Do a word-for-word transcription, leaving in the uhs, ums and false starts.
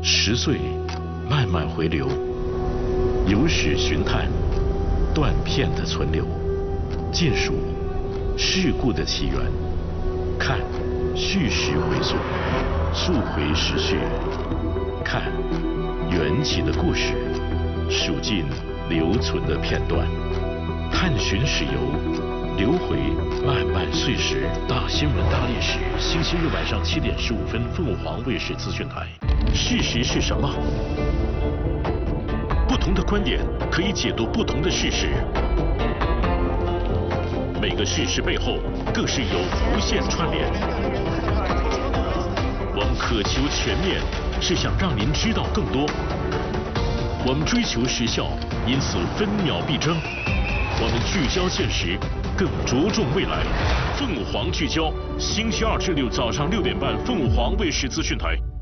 十岁慢慢回流，有史寻探，断片的存留，见数事故的起源，看叙事回溯，溯回时序，看缘起的故事，数尽留存的片段，探寻史游，流回漫漫岁时。大新闻大历史，星期日晚上七点十五分，凤凰卫视资讯台。事实是什么？不同的观点可以解读不同的事实，每个事实背后更是有无限串联。我们渴求全面，是想让您知道更多。我们追求时效，因此分秒必争。我们聚焦现实，更着重未来。凤凰聚焦，星期二至六早上六点半，凤凰卫视资讯台。